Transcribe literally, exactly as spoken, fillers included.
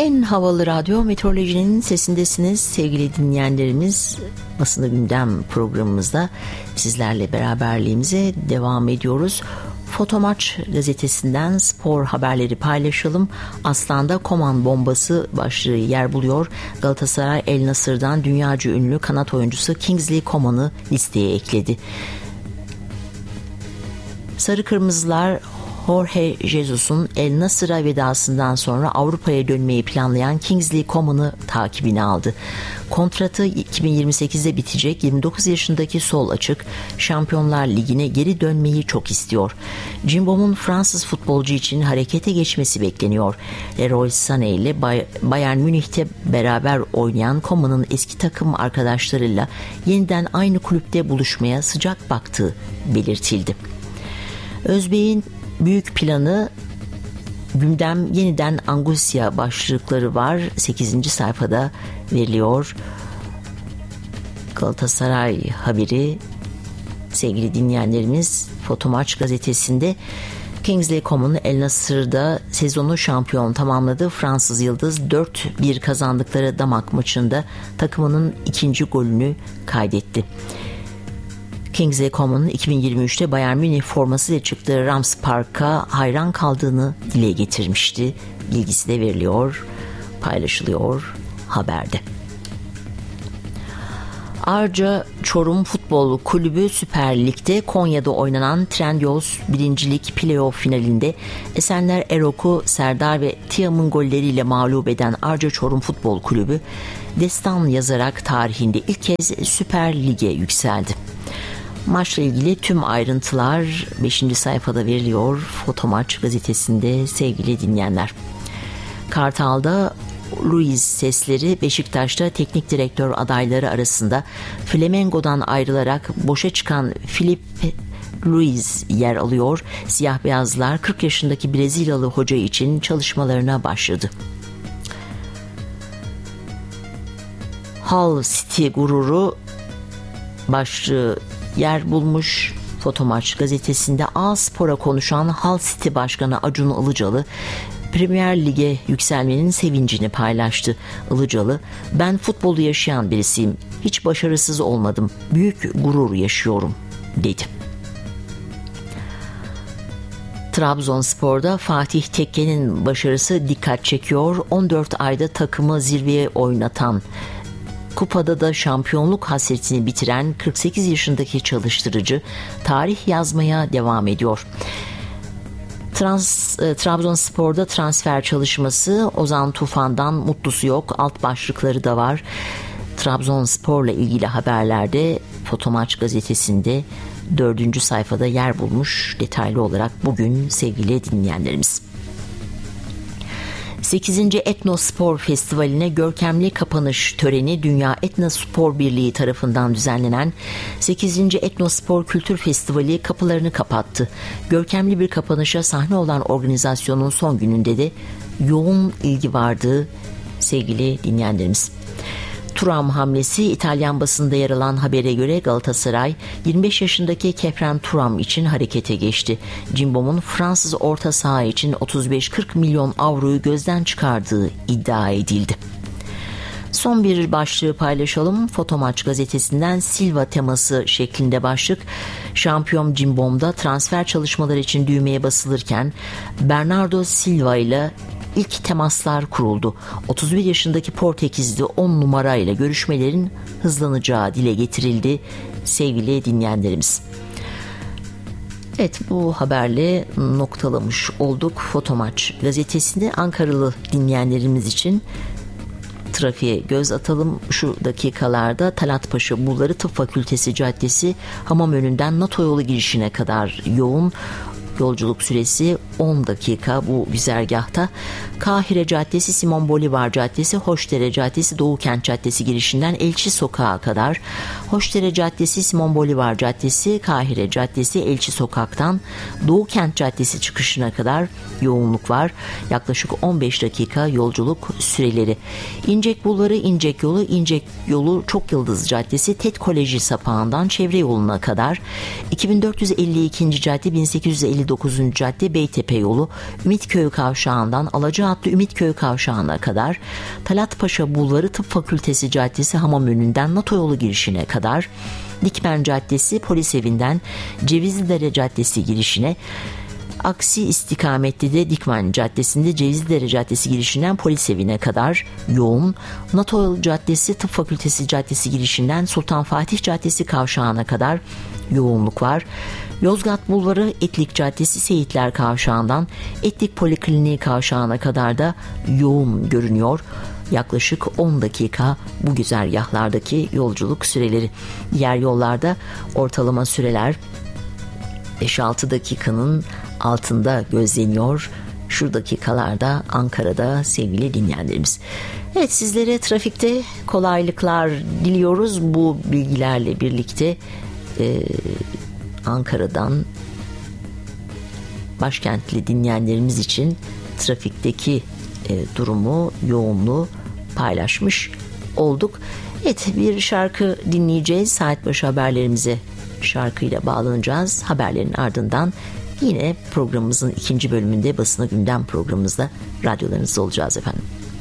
En havalı radyo, meteorolojinin sesindesiniz sevgili dinleyenlerimiz. Basın Gündem programımızda sizlerle beraberliğimize devam ediyoruz. Fotomaç gazetesinden spor haberleri paylaşalım. Aslan'da Koman bombası başlığı yer buluyor. Galatasaray El Nasır'dan dünyaca ünlü kanat oyuncusu Kingsley Coman'ı listeye ekledi. Sarı Kırmızılar Jorge Jesus'un El Nasır'a vedasından sonra Avrupa'ya dönmeyi planlayan Kingsley Coman'ı takibine aldı. Kontratı iki bin yirmi sekizde bitecek. yirmi dokuz yaşındaki sol açık Şampiyonlar Ligi'ne geri dönmeyi çok istiyor. Cimbom'un Fransız futbolcu için harekete geçmesi bekleniyor. Leroy Sané ile Bayern Münih'te beraber oynayan Coman'ın eski takım arkadaşlarıyla yeniden aynı kulüpte buluşmaya sıcak baktığı belirtildi. Özbek'in büyük planı gündem yeniden Angusya başlıkları var. sekizinci sayfada veriliyor. Galatasaray haberi sevgili dinleyenlerimiz Fotomaç gazetesinde. Kingsley Coman El Nasır'da sezonu şampiyon tamamladı. Fransız yıldız dört bir kazandıkları Damak maçında takımının ikinci golünü kaydetti. Kingsley Coman'ın iki bin yirmi üçte Bayern Münih formasıyla çıktığı Rams Park'a hayran kaldığını dile getirmişti. Bilgisi de veriliyor, paylaşılıyor haberde. Arca Çorum Futbol Kulübü Süper Lig'de Konya'da oynanan Trendyol birincilik Playoff finalinde Esenler Erok'u Serdar ve Tiam'ın golleriyle mağlup eden Arca Çorum Futbol Kulübü destan yazarak tarihinde ilk kez Süper Lig'e yükseldi. Maçla ilgili tüm ayrıntılar beşinci sayfada veriliyor Fotomaç gazetesinde sevgili dinleyenler. Kartal'da Luiz sesleri Beşiktaş'ta teknik direktör adayları arasında Flamengo'dan ayrılarak boşa çıkan Filip Luiz yer alıyor. Siyah beyazlar kırk yaşındaki Brezilyalı hoca için çalışmalarına başladı. Hull City gururu başlığı yer bulmuş Fotomaç gazetesinde. A Spor'a konuşan Hull City Başkanı Acun Ilıcalı Premier Lig'e yükselmenin sevincini paylaştı. Ilıcalı, "Ben futbolu yaşayan birisiyim. Hiç başarısız olmadım. Büyük gurur yaşıyorum," dedi. Trabzonspor'da Fatih Tekke'nin başarısı dikkat çekiyor. on dört ayda takımı zirveye oynatan, kupada da şampiyonluk hasretini bitiren kırk sekiz yaşındaki çalıştırıcı tarih yazmaya devam ediyor. Trans, e, Trabzonspor'da transfer çalışması, Ozan Tufan'dan mutlusu yok alt başlıkları da var. Trabzonspor'la ilgili haberlerde Fotomaç gazetesinde dördüncü sayfada yer bulmuş detaylı olarak bugün sevgili dinleyenlerimiz. sekizinci Etnospor Festivali'ne görkemli kapanış töreni Dünya Etnospor Birliği tarafından düzenlenen sekizinci Etnospor Kültür Festivali kapılarını kapattı. Görkemli bir kapanışa sahne olan organizasyonun son gününde de yoğun ilgi vardı sevgili dinleyenlerimiz. Thuram hamlesi, İtalyan basında yer alan habere göre Galatasaray yirmi beş yaşındaki Kefren Thuram için harekete geçti. Cimbom'un Fransız orta saha için otuz beş kırk milyon avroyu gözden çıkardığı iddia edildi. Son bir başlığı paylaşalım. Fotomaç gazetesinden Silva teması şeklinde başlık. Şampiyon Cimbom'da transfer çalışmaları için düğmeye basılırken Bernardo Silva ile İlk temaslar kuruldu. otuz bir yaşındaki Portekizli on numarayla görüşmelerin hızlanacağı dile getirildi sevgili dinleyenlerimiz. Evet, bu haberle noktalamış olduk Fotomaç gazetesinde. Ankaralı dinleyenlerimiz için trafiğe göz atalım. Şu dakikalarda Talatpaşa Bulvarı Tıp Fakültesi Caddesi hamam önünden NATO yolu girişine kadar yoğun. Yolculuk süresi on dakika bu güzergahta. Kahire Caddesi, Simon Bolivar Caddesi, Hoşdere Caddesi, Doğu Kent Caddesi girişinden Elçi Sokağı kadar. Hoşdere Caddesi, Simon Bolivar Caddesi, Kahire Caddesi, Elçi Sokak'tan Doğu Kent Caddesi çıkışına kadar yoğunluk var. Yaklaşık on beş dakika yolculuk süreleri. İncek Bulvarı, İncek Yolu, İncek Yolu Çok Yıldız Caddesi, T E D Koleji sapağından Çevre Yolu'na kadar. iki bin dört yüz elli ikinci cadde, bin sekiz yüz elli elli dokuzuncu cadde Beytepe yolu Ümitköy kavşağından Alacaatlı Ümitköy kavşağına kadar, Talat Paşa Bulvarı Tıp Fakültesi Caddesi hamam önünden NATO yolu girişine kadar, Dikmen Caddesi Polis Evi'nden Cevizlidere Caddesi girişine, aksi istikamette de Dikmen Caddesi'nde Cevizlidere Caddesi girişinden Polis Evi'ne kadar yoğun, NATO Yolu Caddesi Tıp Fakültesi Caddesi girişinden Sultan Fatih Caddesi kavşağına kadar yoğunluk var. Yozgat Bulvarı Etlik Caddesi Seyitler Kavşağı'ndan Etlik Polikliniği Kavşağı'na kadar da yoğun görünüyor. Yaklaşık on dakika bu güzergahlardaki yolculuk süreleri. Diğer yollarda ortalama süreler beş altı dakikanın altında gözleniyor. Şu dakikalarda Ankara'da sevgili dinleyenlerimiz. Evet, sizlere trafikte kolaylıklar diliyoruz. Bu bilgilerle birlikte e, Ankara'dan başkentli dinleyenlerimiz için trafikteki e, durumu, yoğunluğu paylaşmış olduk. Evet, bir şarkı dinleyeceğiz. Saat başı haberlerimize şarkıyla bağlanacağız. Haberlerin ardından yine programımızın ikinci bölümünde basına gündem programımızda radyolarınızda olacağız efendim.